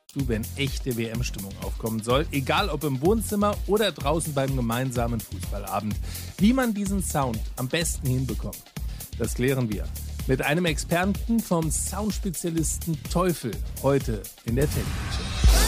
du, wenn echte WM-Stimmung aufkommen soll? Egal ob im Wohnzimmer oder draußen beim gemeinsamen Fußballabend. Wie man diesen Sound am besten hinbekommt, das klären wir mit einem Experten vom Soundspezialisten Teufel heute in der Technik.